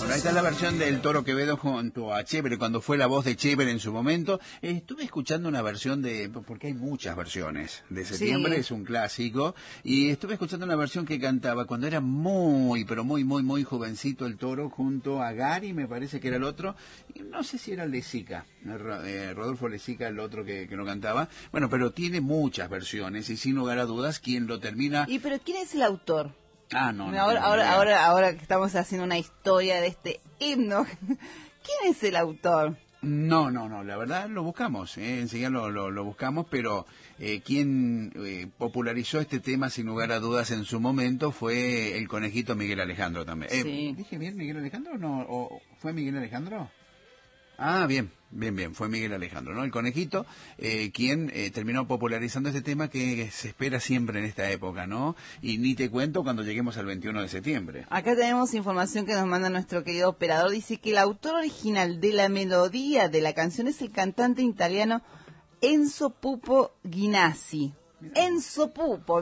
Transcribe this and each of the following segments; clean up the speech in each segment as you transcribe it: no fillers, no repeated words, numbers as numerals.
Bueno, ahí está la versión del Toro Quevedo junto a Chévere, cuando fue la voz de Chévere en su momento. Estuve escuchando una versión porque hay muchas versiones de Septiembre, Sí. es un clásico, y estuve escuchando una versión que cantaba cuando era muy, pero muy, muy, muy jovencito el Toro, junto a Gary, me parece que era el otro, y no sé si era el Lezica, Rodolfo Lezica, el otro que no cantaba. Bueno, pero tiene muchas versiones, y sin lugar a dudas, quien lo termina... ¿Pero quién es el autor? Ah, no, no Ahora, tengo ni idea. ahora que estamos haciendo una historia de este himno, ¿quién es el autor? No, la verdad lo buscamos, enseguida lo buscamos, pero quien popularizó este tema sin lugar a dudas en su momento fue el conejito Miguel Alejandro también. Sí. ¿Dije bien Miguel Alejandro o no? ¿O fue Miguel Alejandro? Ah, bien, fue Miguel Alejandro, ¿no? El conejito, quien terminó popularizando este tema que se espera siempre en esta época, ¿no? Y ni te cuento cuando lleguemos al 21 de septiembre. Acá tenemos información que nos manda nuestro querido operador. Dice que el autor original de la melodía de la canción es el cantante italiano Enzo Pupo Ghinazzi. Enzo Pupo.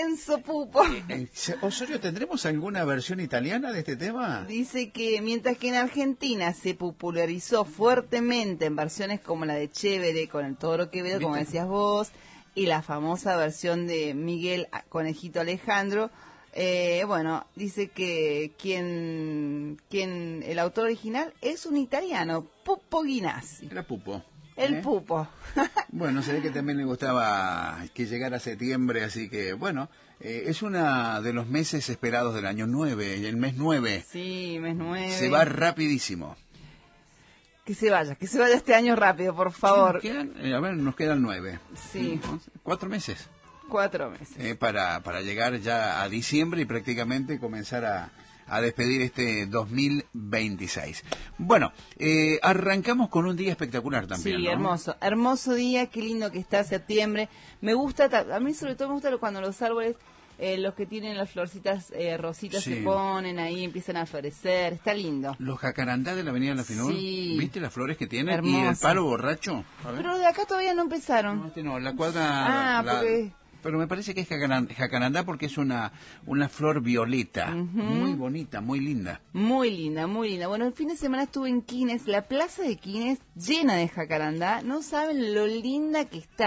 Osorio, ¿tendremos alguna versión italiana de este tema? Dice que mientras que en Argentina se popularizó fuertemente en versiones como la de Chévere con el Toro Quevedo, como decías vos, y la famosa versión de Miguel Conejito Alejandro, bueno, dice que el autor original es un italiano, Pupo Ghinazzi. Era Pupo. El Pupo. Bueno, se ve que también le gustaba que llegara septiembre, así que, bueno, es uno de los meses esperados del año 9, el mes 9. Sí, mes 9. Se va rapidísimo. Que se vaya este año rápido, por favor. Sí, nos quedan 9. Sí. 4 meses. 4 meses. Para llegar ya a diciembre y prácticamente comenzar a despedir este 2026. Bueno, arrancamos con un día espectacular también, Sí, ¿no? hermoso día, qué lindo que está septiembre. Me gusta, a mí sobre todo me gusta cuando los árboles, los que tienen las florcitas rositas Sí. se ponen ahí, empiezan a florecer, está lindo. Los jacarandá de la Avenida La Finur, Sí. ¿viste las flores que tienen? Hermoso. Y el palo borracho. A ver. Pero de acá todavía no empezaron. No, la cuadra... Porque... Pero me parece que es jacarandá porque es una flor violeta, muy bonita, muy linda. Muy linda, muy linda. Bueno, el fin de semana estuve en Quines, la plaza de Quines llena de jacarandá. No saben lo linda que está.